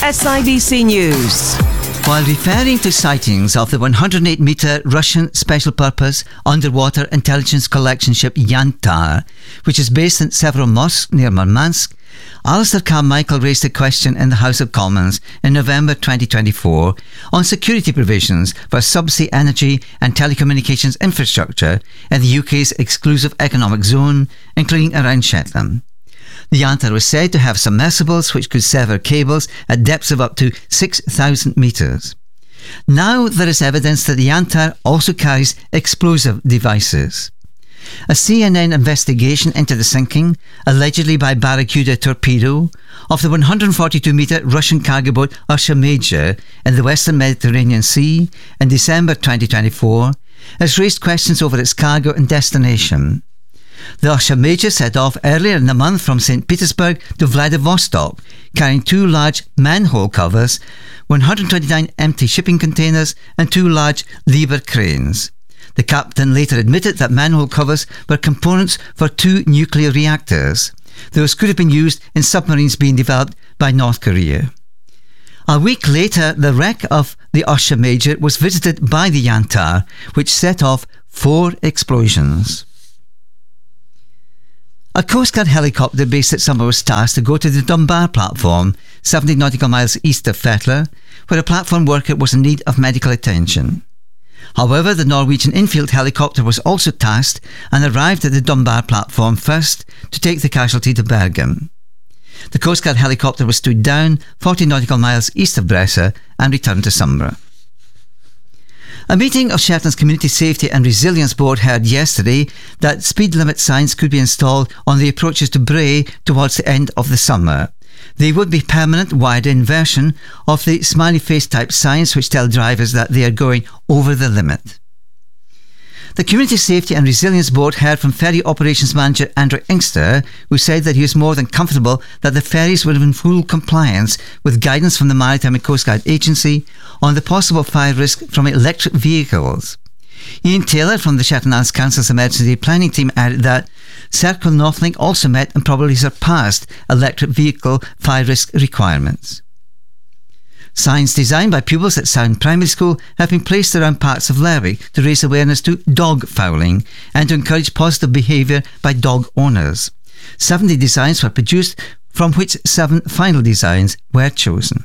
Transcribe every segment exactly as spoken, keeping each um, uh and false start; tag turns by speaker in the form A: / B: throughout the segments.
A: S I B C News.
B: While referring to sightings of the one hundred eight metre Russian special purpose underwater intelligence collection ship Yantar, which is based in Severomorsk near Murmansk, Alistair Carmichael raised a question in the House of Commons in November twenty twenty-four on security provisions for subsea energy and telecommunications infrastructure in the U K's exclusive economic zone, including around Shetland. The Yantar was said to have submersibles which could sever cables at depths of up to six thousand metres. Now there is evidence that the Yantar also carries explosive devices. A C N N investigation into the sinking, allegedly by Barracuda torpedo, of the one hundred forty-two metre Russian cargo boat Usha Major in the Western Mediterranean Sea in December twenty twenty-four has raised questions over its cargo and destination. The Usha Major set off earlier in the month from Saint Petersburg to Vladivostok, carrying two large manhole covers, one hundred twenty-nine empty shipping containers and two large lever cranes. The captain later admitted that manhole covers were components for two nuclear reactors. Those could have been used in submarines being developed by North Korea. A week later, the wreck of the Usha Major was visited by the Yantar, which set off four explosions. A Coast Guard helicopter based at Summer was tasked to go to the Dunbar platform, seventy nautical miles east of Fetler, where a platform worker was in need of medical attention. However, the Norwegian infield helicopter was also tasked and arrived at the Dunbar platform first to take the casualty to Bergen. The Coast Guard helicopter was stood down forty nautical miles east of Bressa and returned to Summer. A meeting of Shetland's Community Safety and Resilience Board heard yesterday that speed limit signs could be installed on the approaches to Bray towards the end of the summer. They would be permanent wired-in version of the smiley face type signs which tell drivers that they are going over the limit. The Community Safety and Resilience Board heard from Ferry Operations Manager Andrew Inkster, who said that he was more than comfortable that the ferries were in full compliance with guidance from the Maritime and Coast Guard Agency on the possible fire risk from electric vehicles. Ian Taylor from the Shetland Islands Council's emergency planning team added that Circle Northlink also met and probably surpassed electric vehicle fire risk requirements. Signs designed by pupils at Sound Primary School have been placed around parts of Lerwick to raise awareness to dog fouling and to encourage positive behaviour by dog owners. seventy designs were produced, from which seven final designs were chosen.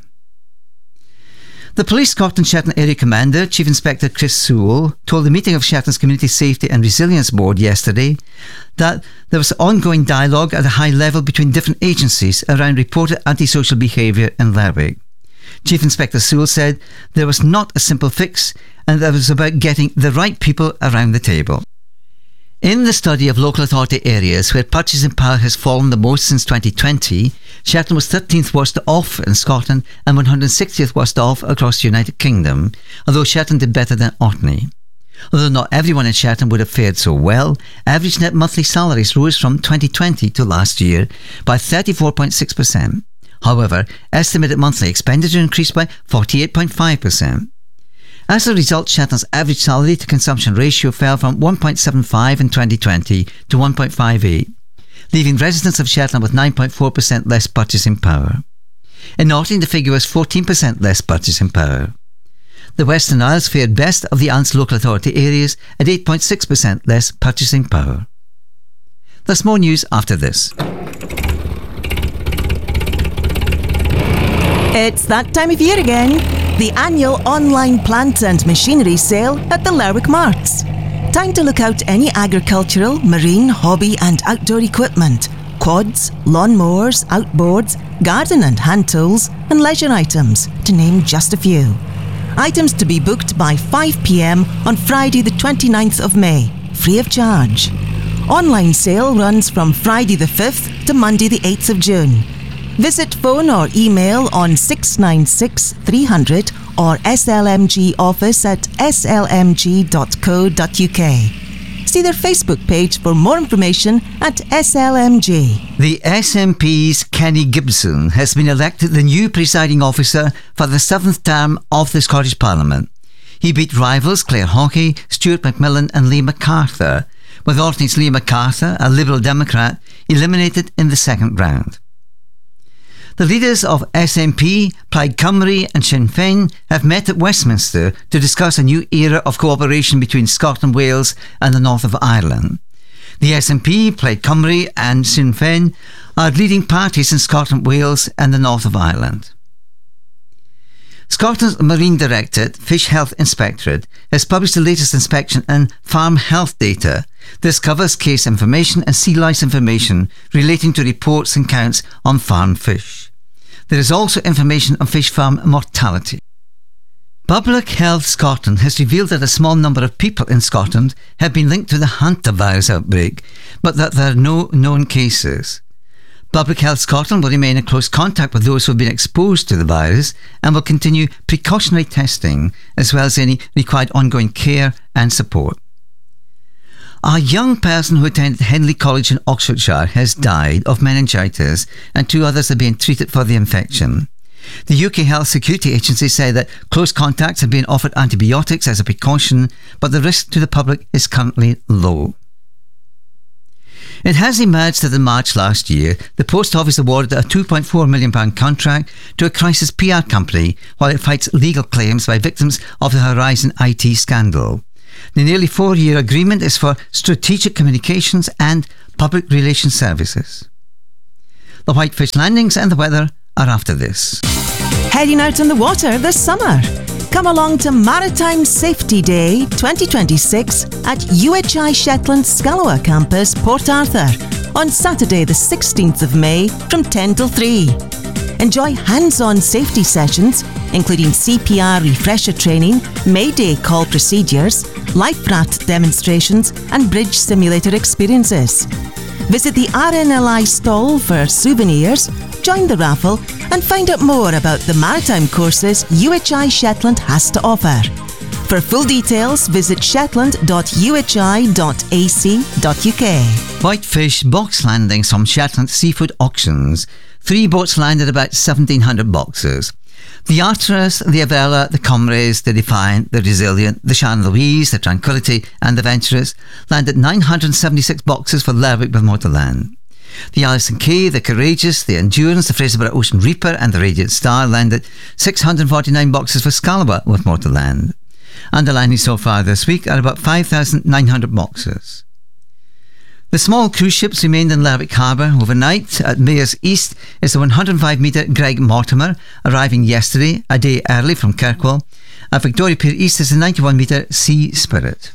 B: The Police Scotland Shetland Area Commander, Chief Inspector Chris Sewell, told the meeting of Shetland's Community Safety and Resilience Board yesterday that there was ongoing dialogue at a high level between different agencies around reported antisocial behaviour in Lerwick. Chief Inspector Sewell said there was not a simple fix and that it was about getting the right people around the table. In the study of local authority areas where purchasing power has fallen the most since twenty twenty, Shetland was thirteenth worst off in Scotland and one hundred sixtieth worst off across the United Kingdom, although Shetland did better than Orkney. Although not everyone in Shetland would have fared so well, average net monthly salaries rose from twenty twenty to last year by thirty-four point six percent. However, estimated monthly expenditure increased by forty-eight point five percent. As a result, Shetland's average salary to consumption ratio fell from one point seven five in twenty twenty to one point five eight, leaving residents of Shetland with nine point four percent less purchasing power. In Orkney, the figure was fourteen percent less purchasing power. The Western Isles fared best of the Islands local authority areas at eight point six percent less purchasing power. There's more news after this.
A: It's that time of year again. The annual online plant and machinery sale at the Lerwick Marts. Time to look out any agricultural, marine, hobby and outdoor equipment, quads, lawn mowers, outboards, garden and hand tools and leisure items, to name just a few. Items to be booked by five p m on Friday the twenty-ninth of May, free of charge. Online sale runs from Friday the fifth to Monday the eighth of June. Visit phone or email on six nine six three hundred or S L M G office at s l m g dot co dot u k. See their Facebook page for more information at S L M G.
B: The S N P's Kenny Gibson has been elected the new presiding officer for the seventh term of the Scottish Parliament. He beat rivals Claire Hawkey, Stuart McMillan and Lee MacArthur, with Orkney's Lee MacArthur, a Liberal Democrat, eliminated in the second round. The leaders of S N P, Plaid Cymru and Sinn Féin have met at Westminster to discuss a new era of cooperation between Scotland, Wales and the north of Ireland. The S N P, Plaid Cymru and Sinn Féin are leading parties in Scotland, Wales and the north of Ireland. Scotland's Marine Directorate, Fish Health Inspectorate, has published the latest inspection and farm health data. This covers case information and sea lice information relating to reports and counts on farm fish. There is also information on fish farm mortality. Public Health Scotland has revealed that a small number of people in Scotland have been linked to the hantavirus outbreak, but that there are no known cases. Public Health Scotland will remain in close contact with those who have been exposed to the virus and will continue precautionary testing as well as any required ongoing care and support. A young person who attended Henley College in Oxfordshire has died of meningitis and two others are being treated for the infection. The U K Health Security Agency said that close contacts have been offered antibiotics as a precaution, but the risk to the public is currently low. It has emerged that in March last year, the Post Office awarded a two point four million pounds contract to a crisis P R company while it fights legal claims by victims of the Horizon I T scandal. The nearly four-year agreement is for strategic communications and public relations services. The Whitefish landings and the weather are after this.
A: Heading out on the water this summer? Come along to Maritime Safety Day twenty twenty-six at U H I Shetland Scalawa Campus, Port Arthur on Saturday the sixteenth of May from ten till three. Enjoy hands-on safety sessions including C P R refresher training, Mayday call procedures, life raft demonstrations and bridge simulator experiences. Visit the R N L I stall for souvenirs, join the raffle and find out more about the maritime courses U H I Shetland has to offer. For full details, visit shetland dot u h i dot a c dot u k.
B: Whitefish box landings from Shetland Seafood Auctions. Three boats landed about seventeen hundred boxes. The Artemis, the Avella, the Comrades, the Defiant, the Resilient, the Shannon Louise, the Tranquility and the Venturous landed nine hundred seventy-six boxes for Lerwick with Motorland. The Alison Kay, the Courageous, the Endurance, the Fraserburgh Ocean Reaper and the Radiant Star landed six hundred forty-nine boxes for Scalawa with Motorland. Underlining so far this week are about five thousand nine hundred boxes. The small cruise ships remained in Lerwick Harbour overnight. At Mayors East is the one hundred five metre Greg Mortimer, arriving yesterday, a day early from Kirkwall. At Victoria Pier East is the ninety-one metre Sea Spirit.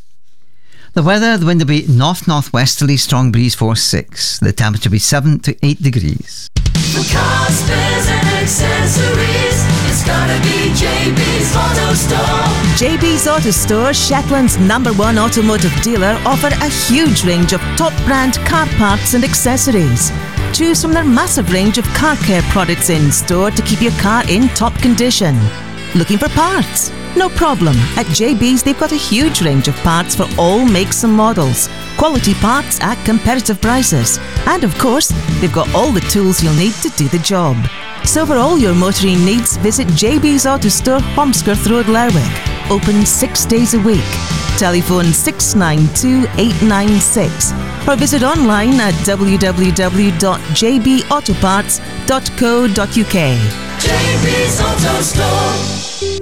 B: The weather, the wind will be north-northwesterly, strong breeze force six. The temperature will be seven to eight degrees.
C: For cars, spares and accessories, it's gotta be J B's Auto Store.
A: J B's Auto Store, Shetland's number one automotive dealer, offer a huge range of top brand car parts and accessories. Choose from their massive range of car care products in store to keep your car in top condition. Looking for parts? No problem. At J B's they've got a huge range of parts for all makes and models. Quality parts at competitive prices. And of course, they've got all the tools you'll need to do the job. So for all your motoring needs, visit J B's Auto Store, Holmskirth Road, Lerwick. Open six days a week. Telephone six nine two eight nine six or visit online at w w w dot j b auto parts dot co dot u k.
C: J B's Auto Store.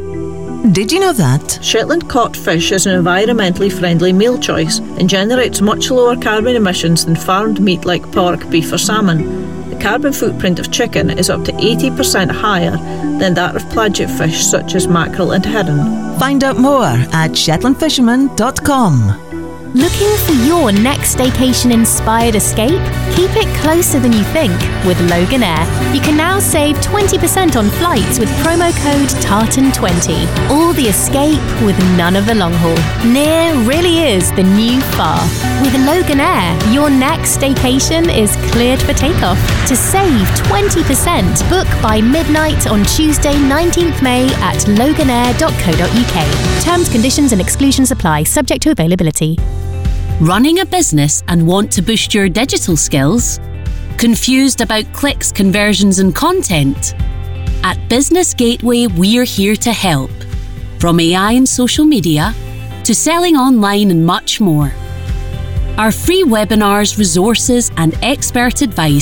A: Did you know that?
D: Shetland caught fish is an environmentally friendly meal choice and generates much lower carbon emissions than farmed meat like pork, beef or salmon. The carbon footprint of chicken is up to eighty percent higher than that of pelagic fish such as mackerel and herring.
A: Find out more at shetland fisherman dot com.
E: Looking for your next staycation-inspired escape? Keep it closer than you think with Loganair. You can now save twenty percent on flights with promo code tartan twenty. All the escape with none of the long haul. Near really is the new far. With Loganair, your next staycation is cleared for takeoff. To save twenty percent, book by midnight on Tuesday, nineteenth May at loganair dot co dot u k. Terms, conditions and exclusions apply, subject to availability.
F: Running a business and want to boost your digital skills? Confused about clicks, conversions and content? At Business Gateway, we're here to help. From A I and social media to selling online and much more. Our free webinars, resources and expert advice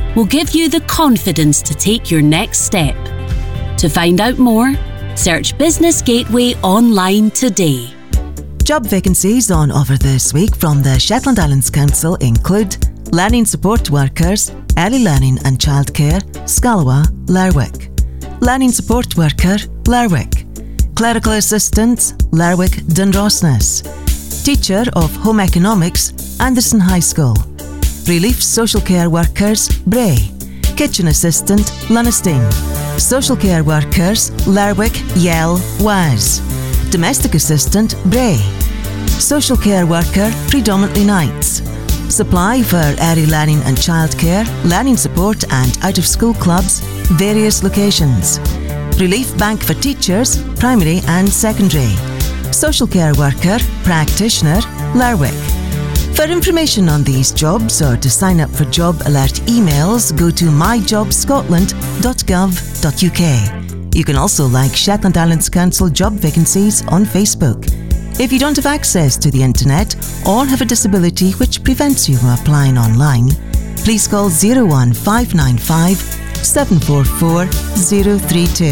F: will give you the confidence to take your next step. To find out more, search Business Gateway online today.
A: Job vacancies on offer this week from the Shetland Islands Council include Learning Support Workers, Early Learning and Childcare, Scalawa, Lerwick. Learning Support Worker, Lerwick. Clerical Assistant, Lerwick, Dunrossness. Teacher of Home Economics, Anderson High School. Relief Social Care Workers, Bray. Kitchen Assistant, Lunnestine. Social Care Workers, Lerwick, Yell, Waz. Domestic Assistant, Bray. Social Care Worker, predominantly nights. Supply for early learning and childcare, learning support and out-of-school clubs, various locations. Relief Bank for teachers, primary and secondary. Social Care Worker, practitioner, Lerwick. For information on these jobs or to sign up for job alert emails, go to my job scotland dot gov dot u k. You can also like Shetland Islands Council job vacancies on Facebook. If you don't have access to the internet or have a disability which prevents you from applying online, please call zero one five nine five, seven four four, zero three two.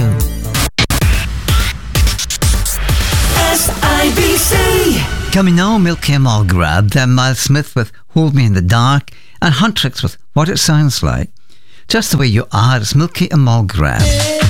C: S I B C.
B: Coming now, Milky and Mulgrab, then Miles Smith with Hold Me in the Dark, and Huntrix with What It Sounds Like. Just the way you are, it's Milky and Mulgrab.